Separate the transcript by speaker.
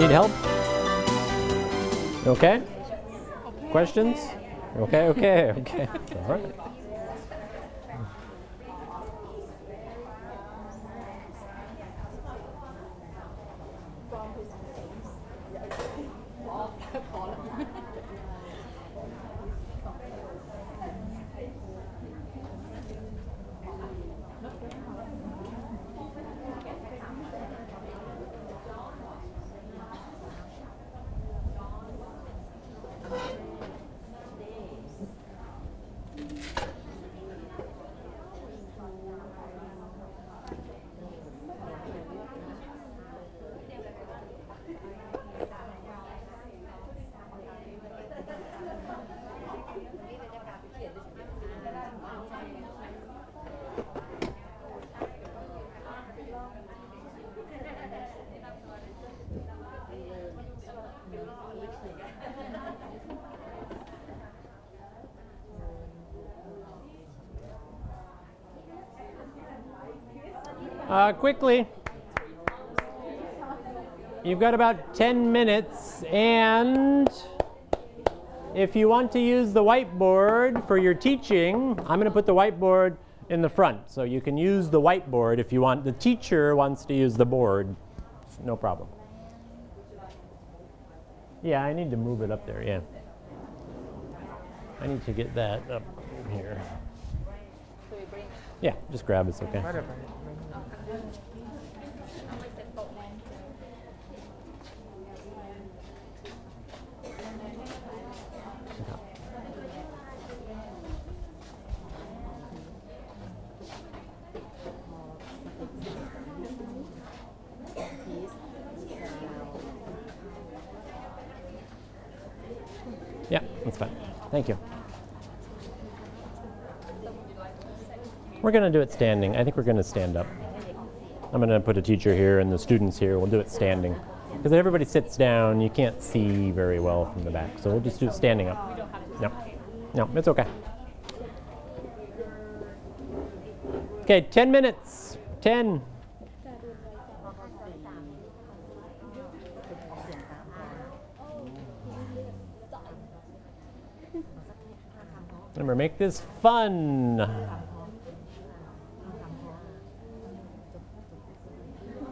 Speaker 1: Need help? Okay? Questions? Okay, okay, okay. All right. Quickly, you've got about 10 minutes, and if you want to use the whiteboard for your teaching, I'm going to put the whiteboard in the front. So you can use the whiteboard if you want. The teacher wants to use the board. No problem. Yeah, I need to move it up there, yeah. I need to get that up here. Yeah, just grab it's okay. Yeah, that's fine. Thank you. We're going to do it standing. I think we're going to stand up. I'm going to put a teacher here and the students here. We'll do it standing. Because if everybody sits down, you can't see very well from the back. So we'll just do it standing up. No, no, it's okay. Okay, 10 minutes. 10. Remember, make this fun.